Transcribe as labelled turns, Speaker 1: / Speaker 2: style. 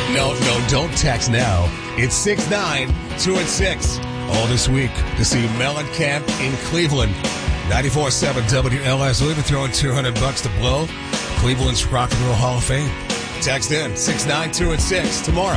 Speaker 1: No, don't text now. It's 692 all this week to see Mellencamp in Cleveland. 94.7 WLS. We'll even throw in $200 to blow Cleveland's Rock and Roll Hall of Fame. Text in 692 tomorrow.